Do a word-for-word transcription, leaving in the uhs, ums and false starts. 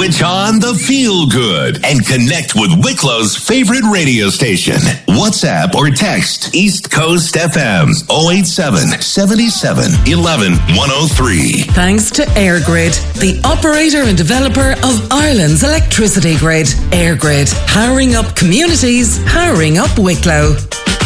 Switch on the feel good and connect with Wicklow's favorite radio station. WhatsApp or text East Coast F M oh eight seven, seven seven, one one, one oh three. Thanks to EirGrid, the operator and developer of Ireland's electricity grid. EirGrid, powering up communities, powering up Wicklow.